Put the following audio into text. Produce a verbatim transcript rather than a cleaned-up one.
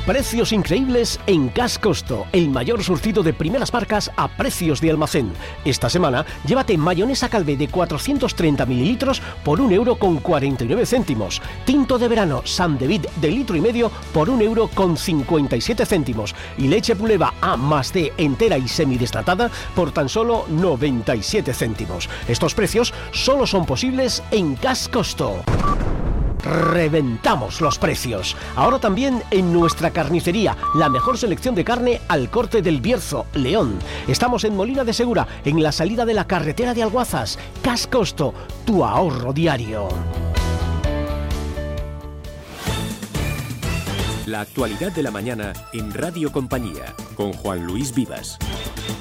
Precios increíbles en Cash Costo, el mayor surtido de primeras marcas a precios de almacén. Esta semana, llévate mayonesa Calvé de cuatrocientos treinta mililitros por un euro con cuarenta y nueve céntimos. Tinto de verano San David de litro y medio por un euro con cincuenta y siete céntimos. Y leche Puleva A más D entera y semidesnatada por tan solo noventa y siete céntimos. Estos precios solo son posibles en Cash Costo. Reventamos los precios. Ahora también en nuestra carnicería, la mejor selección de carne al corte del Bierzo, León. Estamos en Molina de Segura, en la salida de la carretera de Alguazas. Cash Costo, tu ahorro diario. La actualidad de la mañana en Radio Compañía, con Juan Luis Vivas.